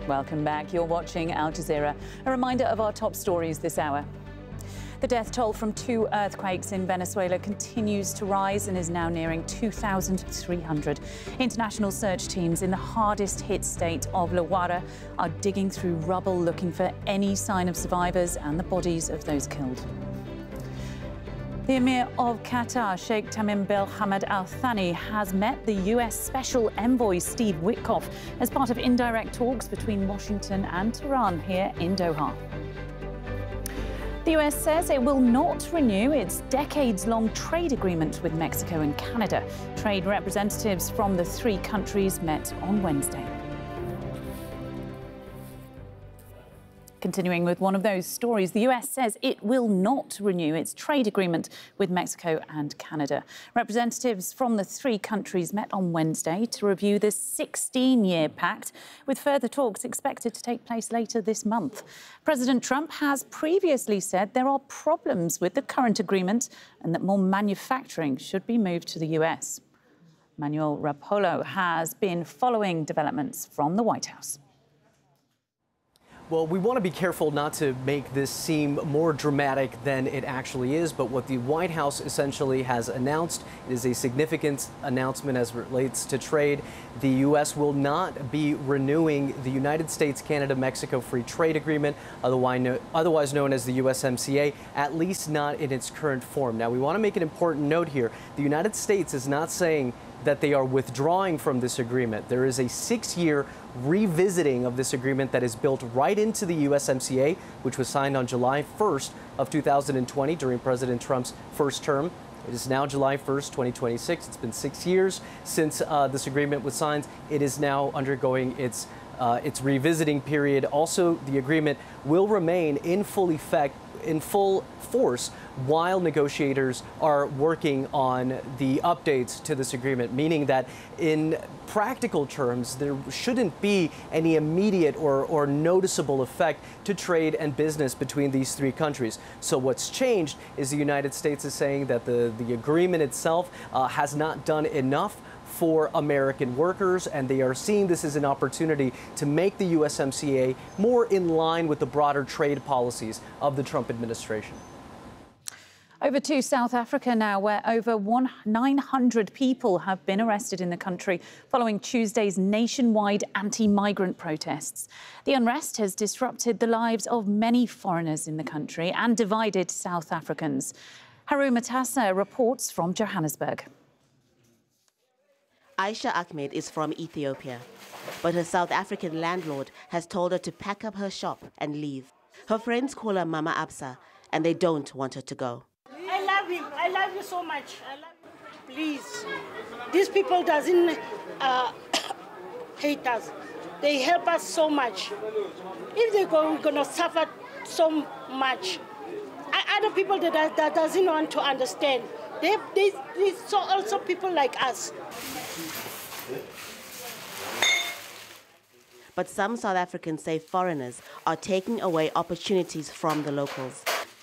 Welcome back. You're watching Al Jazeera. A reminder of our top stories this hour. The death toll from 2 earthquakes in Venezuela continues to rise and is now nearing 2,300. International search teams in the hardest hit state of La Guaira are digging through rubble looking for any sign of survivors and the bodies of those killed. The Emir of Qatar, Sheikh Tamim bin Hamad Al Thani, has met the US Special Envoy Steve Witkoff as part of indirect talks between Washington and Tehran here in Doha. The US says it will not renew its decades-long trade agreement with Mexico and Canada. Trade representatives from the 3 countries met on Wednesday. Continuing with one of those stories, the US says it will not renew its trade agreement with Mexico and Canada. Representatives from the 3 countries met on Wednesday to review the 16-year pact, with further talks expected to take place later this month. President Trump has previously said there are problems with the current agreement and that more manufacturing should be moved to the US. Manuel Rapolo has been following developments from the White House. Well, we want to be careful not to make this seem more dramatic than it actually is, but what the White House essentially has announced is a significant announcement as it relates to trade. The U.S. will not be renewing the United States-Canada-Mexico Free Trade Agreement, otherwise known as the USMCA, at least not in its current form. Now, we want to make an important note here. The United States is not saying that they are withdrawing from this agreement. There is a 6-year revisiting of this agreement that is built right into the USMCA, which was signed on July 1st of 2020 during President Trump's first term. It is now July 1st, 2026. It's been 6 years since this agreement was signed. It is now undergoing its revisiting period. Also, the agreement will remain in full effect, in full force, while negotiators are working on the updates to this agreement, meaning that in practical terms, there shouldn't be any immediate or noticeable effect to trade and business between these 3 countries. So what's changed is the United States is saying that the agreement itself has not done enough for American workers, and they are seeing this as an opportunity to make the USMCA more in line with the broader trade policies of the Trump administration. Over to South Africa now, where over 900 people have been arrested in the country following Tuesday's nationwide anti-migrant protests. The unrest has disrupted the lives of many foreigners in the country and divided South Africans. Haru Matassa reports from Johannesburg. Aisha Ahmed is from Ethiopia, but her South African landlord has told her to pack up her shop and leave. Her friends call her Mama Absa, and they don't want her to go. I love him. I love you so much. I love you. Please, these people doesn't hate us. They help us so much. If they go, we're gonna suffer so much. Other people that doesn't want to understand. They saw also people like us. But some South Africans say foreigners are taking away opportunities from the locals.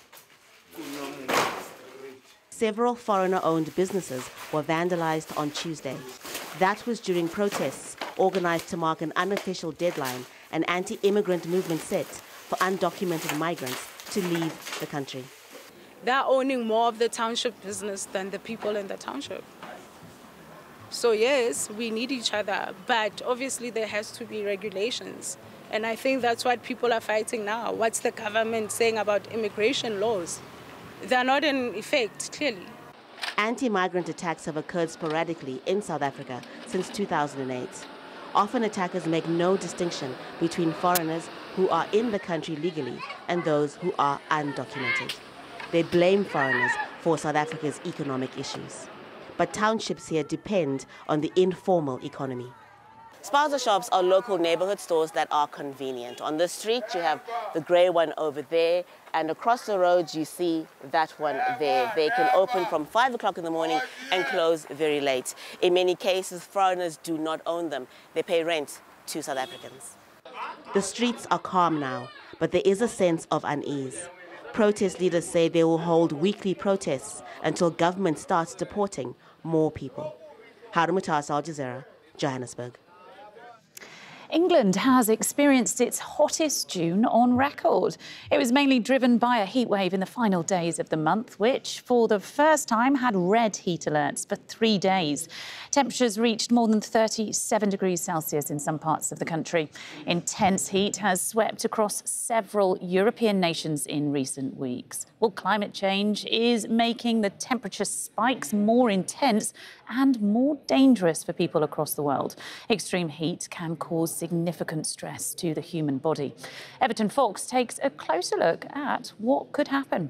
Several foreigner-owned businesses were vandalized on Tuesday. That was during protests organized to mark an unofficial deadline an anti-immigrant movement set for undocumented migrants to leave the country. They're owning more of the township business than the people in the township. So yes, we need each other, but obviously there has to be regulations. And I think that's what people are fighting now. What's the government saying about immigration laws? They're not in effect, clearly. Anti-migrant attacks have occurred sporadically in South Africa since 2008. Often attackers make no distinction between foreigners who are in the country legally and those who are undocumented. They blame foreigners for South Africa's economic issues. But townships here depend on the informal economy. Spaza shops are local neighborhood stores that are convenient. On the street, you have the grey one over there, and across the road, you see that one there. They can open from 5 o'clock in the morning and close very late. In many cases, foreigners do not own them. They pay rent to South Africans. The streets are calm now, but there is a sense of unease. Protest leaders say they will hold weekly protests until government starts deporting more people. Haru Matassa, Al Jazeera, Johannesburg. England has experienced its hottest June on record. It was mainly driven by a heatwave in the final days of the month, which, for the first time, had red heat alerts for 3 days. Temperatures reached more than 37 degrees Celsius in some parts of the country. Intense heat has swept across several European nations in recent weeks. Well, climate change is making the temperature spikes more intense and more dangerous for people across the world. Extreme heat can cause significant stress to the human body. Everton Fox takes a closer look at what could happen.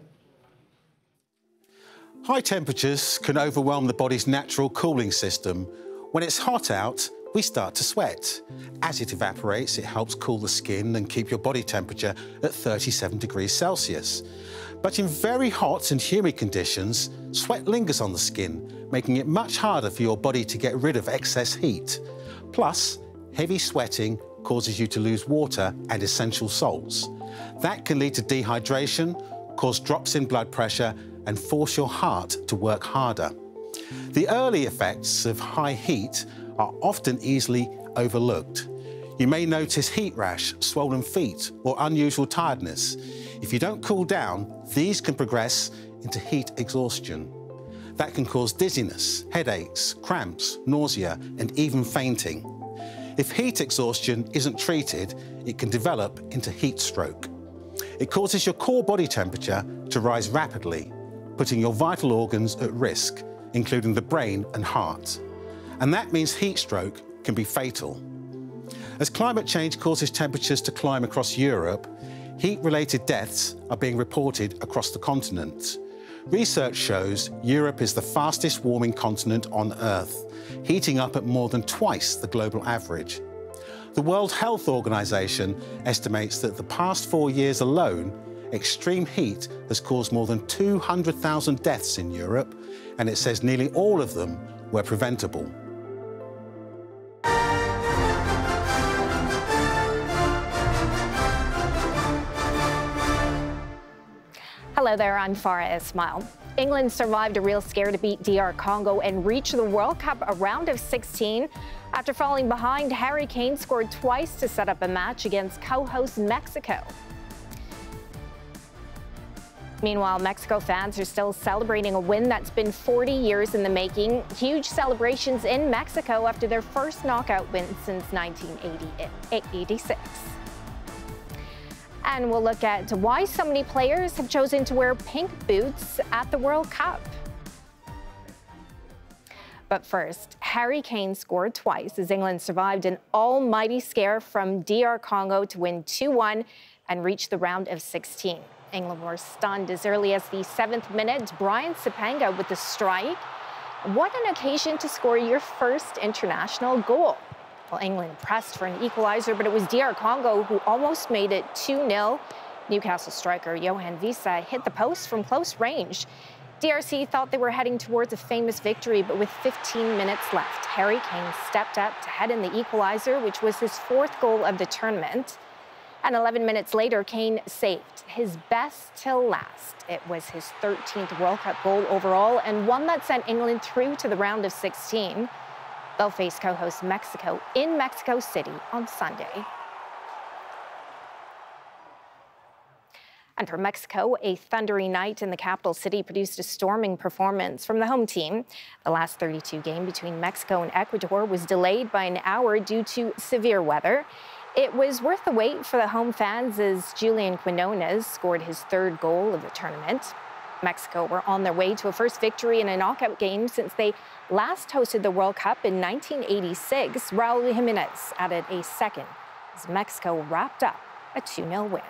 High temperatures can overwhelm the body's natural cooling system. When it's hot out, we start to sweat. As it evaporates, it helps cool the skin and keep your body temperature at 37 degrees Celsius. But in very hot and humid conditions, sweat lingers on the skin, making it much harder for your body to get rid of excess heat. Plus, heavy sweating causes you to lose water and essential salts. That can lead to dehydration, cause drops in blood pressure, and force your heart to work harder. The early effects of high heat are often easily overlooked. You may notice heat rash, swollen feet, or unusual tiredness. If you don't cool down, these can progress into heat exhaustion. That can cause dizziness, headaches, cramps, nausea, and even fainting. If heat exhaustion isn't treated, it can develop into heat stroke. It causes your core body temperature to rise rapidly, putting your vital organs at risk, including the brain and heart. And that means heat stroke can be fatal. As climate change causes temperatures to climb across Europe, heat-related deaths are being reported across the continent. Research shows Europe is the fastest warming continent on Earth, heating up at more than twice the global average. The World Health Organization estimates that the past 4 years alone, extreme heat has caused more than 200,000 deaths in Europe, and it says nearly all of them were preventable. Hello there, I'm Farah Ismail. England survived a real scare to beat DR Congo and reach the World Cup a round of 16. After falling behind, Harry Kane scored twice to set up a match against co-host Mexico. Meanwhile, Mexico fans are still celebrating a win that's been 40 years in the making. Huge celebrations in Mexico after their first knockout win since 1986. And we'll look at why so many players have chosen to wear pink boots at the World Cup. But first, Harry Kane scored twice as England survived an almighty scare from DR Congo to win 2-1 and reach the round of 16. England were stunned as early as the 7th minute. Brian Sapanga with the strike. What an occasion to score your first international goal. Well, England pressed for an equalizer, but it was DR Congo who almost made it 2-0. Newcastle striker Yohan Wissa hit the post from close range. DRC thought they were heading towards a famous victory, but with 15 minutes left, Harry Kane stepped up to head in the equalizer, which was his 4th goal of the tournament. And 11 minutes later, Kane saved his best till last. It was his 13th World Cup goal overall and one that sent England through to the round of 16. They'll face co-host Mexico in Mexico City on Sunday. And for Mexico, a thundery night in the capital city produced a storming performance from the home team. The last 32 game between Mexico and Ecuador was delayed by an hour due to severe weather. It was worth the wait for the home fans as Julian Quinones scored his 3rd goal of the tournament. Mexico were on their way to a first victory in a knockout game since they last hosted the World Cup in 1986. Raul Jimenez added a 2nd as Mexico wrapped up a 2-0 win.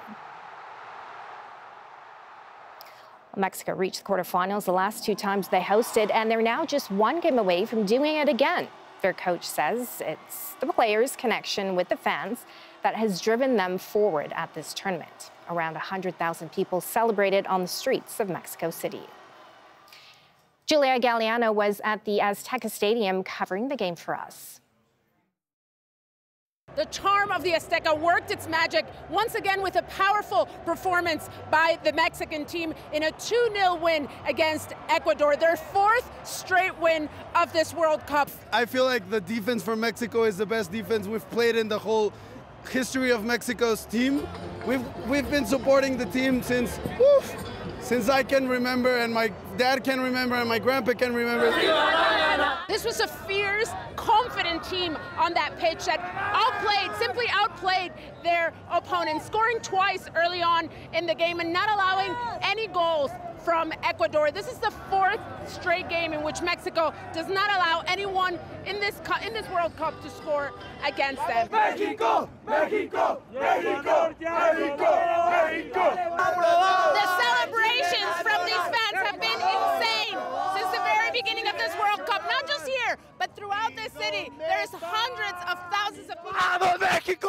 Mexico reached the quarterfinals the last 2 times they hosted, and they're now just 1 game away from doing it again. Their coach says it's the players' connection with the fans that has driven them forward at this tournament. Around 100,000 people celebrated on the streets of Mexico City. Julia Galliano was at the Azteca Stadium covering the game for us. The charm of the Azteca worked its magic once again with a powerful performance by the Mexican team in a 2-0 win against Ecuador, their 4th straight win of this World Cup. I feel like the defense for Mexico is the best defense we've played in the whole history of Mexico's team. We've been supporting the team since I can remember, and my dad can remember, and my grandpa can remember. This was a fierce, confident team on that pitch that simply outplayed their opponents, scoring twice early on in the game and not allowing any goals from Ecuador. This is the 4th straight game in which Mexico does not allow anyone in this World Cup to score against them. Mexico! Mexico! Mexico! Mexico! Mexico! The celebrations from these fans have been insane since the very beginning of this World Cup, not just here, but throughout this city. There's hundreds of thousands of people. ¡Vamos, México!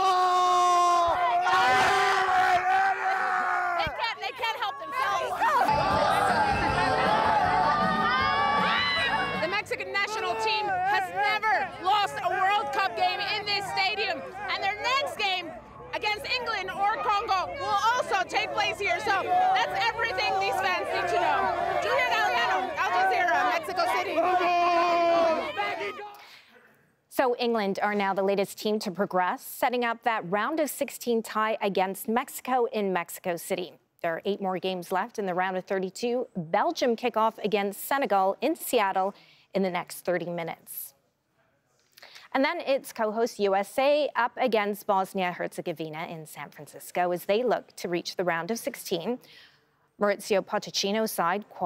They can't help themselves. The Mexican national team has never lost a World Cup game in this stadium, and their next game against England or Congo will also take place here. So that's everything these fans need to know. Julia Galeano, Al Jazeera, Mexico City. So England are now the latest team to progress, setting up that round of 16 tie against Mexico in Mexico City. There are 8 more games left in the round of 32. Belgium kick off against Senegal in Seattle in the next 30 minutes. And then it's co-host USA up against Bosnia-Herzegovina in San Francisco as they look to reach the round of 16. Mauricio Pochettino's side